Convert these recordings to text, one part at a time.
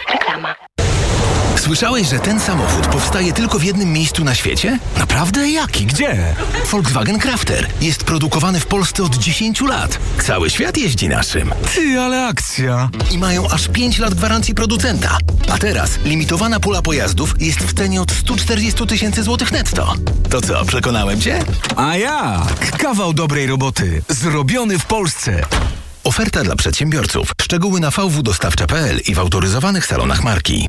Reklama. Słyszałeś, że ten samochód powstaje tylko w jednym miejscu na świecie? Naprawdę? Jaki? Gdzie? Volkswagen Crafter. Jest produkowany w Polsce od 10 lat. Cały świat jeździ naszym. Ty, ale akcja! I mają aż 5 lat gwarancji producenta. A teraz limitowana pula pojazdów jest w cenie od 140 000 złotych netto. To co, przekonałem cię? A jak? Kawał dobrej roboty. Zrobiony w Polsce. Oferta dla przedsiębiorców. Szczegóły na vwdostawcza.pl i w autoryzowanych salonach marki.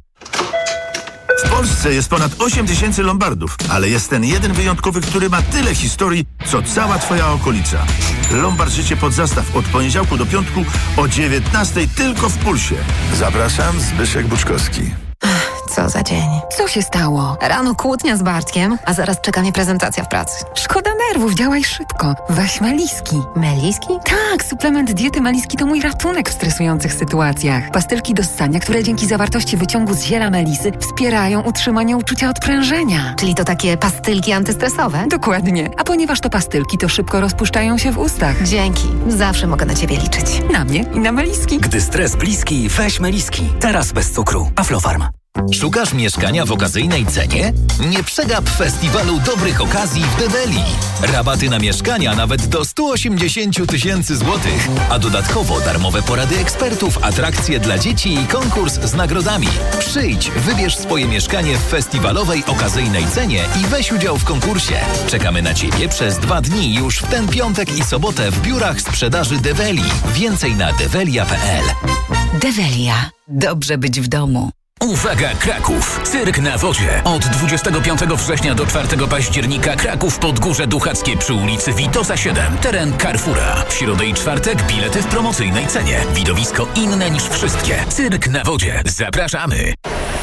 W Polsce jest ponad 8 000 lombardów, ale jest ten jeden wyjątkowy, który ma tyle historii, co cała twoja okolica. Lombard Życie pod zastaw od poniedziałku do piątku o 19:00 tylko w Pulsie. Zapraszam, Zbyszek Buczkowski. Co za dzień. Co się stało? Rano kłótnia z Bartkiem, a zaraz czeka mnie prezentacja w pracy. Szkoda nerwów, działaj szybko. Weź Meliski. Meliski? Tak, suplement diety Meliski to mój ratunek w stresujących sytuacjach. Pastylki do ssania, które dzięki zawartości wyciągu z ziela melisy wspierają utrzymanie uczucia odprężenia. Czyli to takie pastylki antystresowe? Dokładnie. A ponieważ to pastylki, to szybko rozpuszczają się w ustach. Dzięki. Zawsze mogę na ciebie liczyć. Na mnie i na Meliski. Gdy stres bliski, weź Meliski. Teraz bez cukru. Aflofarm. Szukasz mieszkania w okazyjnej cenie? Nie przegap festiwalu dobrych okazji w Develi. Rabaty na mieszkania nawet do 180 000 złotych, a dodatkowo darmowe porady ekspertów, atrakcje dla dzieci i konkurs z nagrodami. Przyjdź, wybierz swoje mieszkanie w festiwalowej okazyjnej cenie i weź udział w konkursie. Czekamy na Ciebie przez 2 dni już w ten piątek i sobotę w biurach sprzedaży Develi. Więcej na develia.pl. Develia. Dobrze być w domu. Uwaga, Kraków! Cyrk na wodzie. Od 25 września do 4 października Kraków Podgórze Duchackie przy ulicy Witosa 7. Teren Carrefoura. W środę i czwartek bilety w promocyjnej cenie. Widowisko inne niż wszystkie. Cyrk na wodzie. Zapraszamy!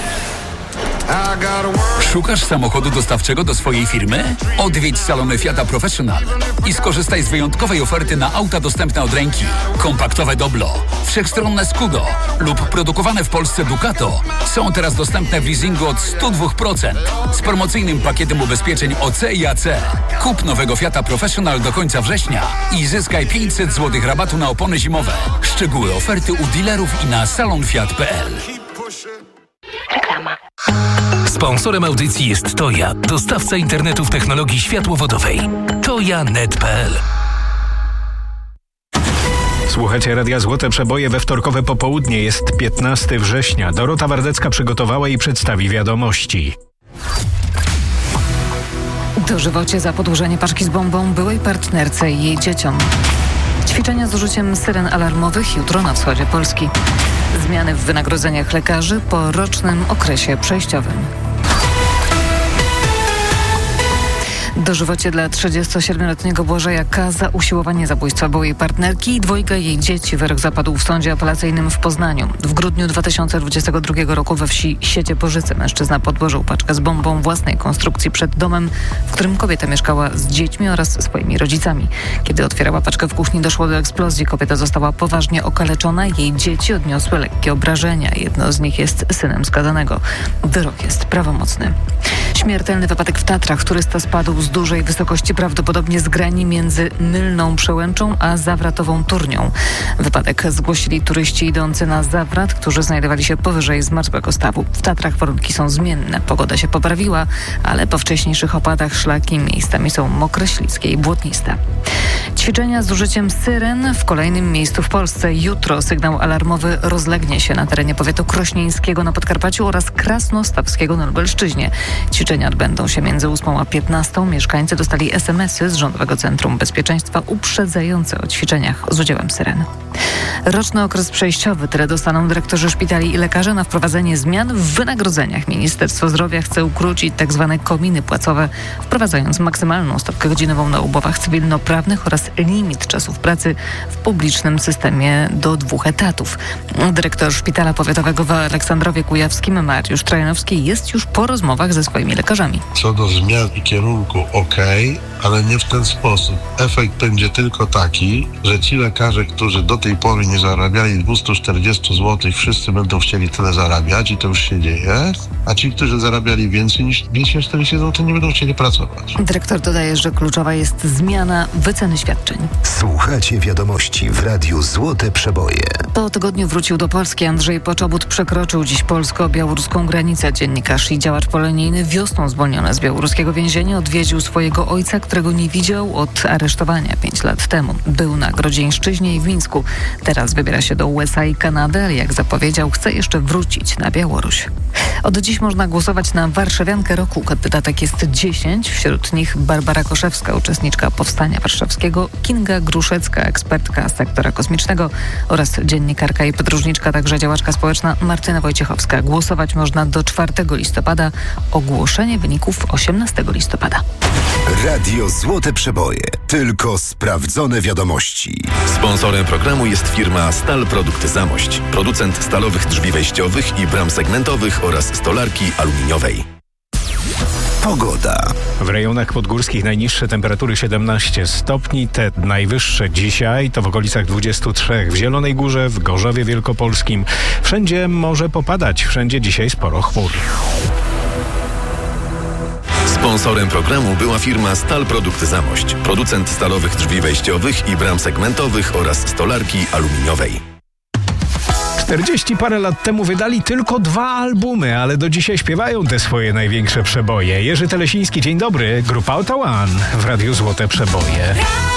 Szukasz samochodu dostawczego do swojej firmy? Odwiedź salony Fiata Professional i skorzystaj z wyjątkowej oferty na auta dostępne od ręki. Kompaktowe Doblo, wszechstronne Scudo lub produkowane w Polsce Ducato są teraz dostępne w leasingu od 102% z promocyjnym pakietem ubezpieczeń OC i AC. Kup nowego Fiata Professional do końca września i zyskaj 500 zł rabatu na opony zimowe. Szczegóły oferty u dealerów i na salonfiat.pl. Reklama. Sponsorem audycji jest Toja, dostawca internetu w technologii światłowodowej. Toja.net.pl. Słuchajcie Radia Złote Przeboje we wtorkowe popołudnie. Jest 15 września. Dorota Wardecka przygotowała i przedstawi wiadomości. Dożywocie za podłużenie paczki z bombą byłej partnerce i jej dzieciom. Ćwiczenia z użyciem syren alarmowych jutro na wschodzie Polski. Zmiany w wynagrodzeniach lekarzy po rocznym okresie przejściowym. Dożywocie dla 37-letniego Błażeja K. za usiłowanie zabójstwa byłej partnerki i 2 jej dzieci. Wyrok zapadł w sądzie apelacyjnym w Poznaniu. W grudniu 2022 roku we wsi Siecie-Porzyce mężczyzna podłożył paczkę z bombą własnej konstrukcji przed domem, w którym kobieta mieszkała z dziećmi oraz swoimi rodzicami. Kiedy otwierała paczkę w kuchni, doszło do eksplozji. Kobieta została poważnie okaleczona. Jej dzieci odniosły lekkie obrażenia. Jedno z nich jest synem skazanego. Wyrok jest prawomocny. Śmiertelny wypadek w Tatrach. Turysta spadł z dużej wysokości, prawdopodobnie z grani między Mylną Przełęczą a Zawratową Turnią. Wypadek zgłosili turyści idący na Zawrat, którzy znajdowali się powyżej zmarłego stawu. W Tatrach warunki są zmienne. Pogoda się poprawiła, ale po wcześniejszych opadach szlaki miejscami są mokre, śliskie i błotniste. Ćwiczenia z użyciem syren w kolejnym miejscu w Polsce. Jutro sygnał alarmowy rozlegnie się na terenie powiatu krośnieńskiego na Podkarpaciu oraz krasnostawskiego na Lubelszczyźnie. Ćwiczenia odbędą się między 8 a 15. Mieszkańcy dostali SMS-y z Rządowego Centrum Bezpieczeństwa uprzedzające o ćwiczeniach z udziałem syren. Roczny okres przejściowy. Tyle dostaną dyrektorzy szpitali i lekarze na wprowadzenie zmian w wynagrodzeniach. Ministerstwo Zdrowia chce ukrócić tzw. kominy płacowe, wprowadzając maksymalną stawkę godzinową na umowach cywilnoprawnych oraz limit czasów pracy w publicznym systemie do 2 etatów. Dyrektor Szpitala Powiatowego w Aleksandrowie Kujawskim Mariusz Trajanowski jest już po rozmowach ze swoimi lekarzami. Co do zmian i kierunku okej, ale nie w ten sposób. Efekt będzie tylko taki, że ci lekarze, którzy do tej pory nie zarabiali 240 zł, wszyscy będą chcieli tyle zarabiać i to już się dzieje, a ci, którzy zarabiali więcej niż 240 zł, nie będą chcieli pracować. Dyrektor dodaje, że kluczowa jest zmiana wyceny świadczeń. Słuchacie wiadomości w Radiu Złote Przeboje. Po tygodniu wrócił do Polski. Andrzej Poczobut przekroczył dziś polsko-białoruską granicę. Dziennikarz i działacz polonijny wiosną zwolniony z białoruskiego więzienia odwiedził swojego ojca, którego nie widział od aresztowania 5 lat temu. Był na Grodzieńszczyźnie i w Mińsku. Teraz wybiera się do USA i Kanady, ale jak zapowiedział, chce jeszcze wrócić na Białoruś. Od dziś można głosować na warszawiankę roku. Kandydatek jest 10, wśród nich Barbara Koszewska, uczestniczka Powstania Warszawskiego, Kinga Gruszecka, ekspertka z sektora kosmicznego oraz dziennikarka i podróżniczka, także działaczka społeczna Martyna Wojciechowska. Głosować można do 4 listopada. Ogłoszenie wyników 18 listopada. Radio Złote Przeboje. Tylko sprawdzone wiadomości. Sponsorem programu jest firma Stal Produkty Zamość. Producent stalowych drzwi wejściowych i bram segmentowych oraz stolarki aluminiowej. Pogoda. W rejonach podgórskich najniższe temperatury 17 stopni, te najwyższe dzisiaj to w okolicach 23. W Zielonej Górze, w Gorzowie Wielkopolskim. Wszędzie może popadać, wszędzie dzisiaj sporo chmur. Sponsorem programu była firma Stal Produkty Zamość. Producent stalowych drzwi wejściowych i bram segmentowych oraz stolarki aluminiowej. 40 parę lat temu wydali tylko 2 albumy, ale do dzisiaj śpiewają te swoje największe przeboje. Jerzy Telesiński, dzień dobry. Grupa Otawan w Radiu Złote Przeboje.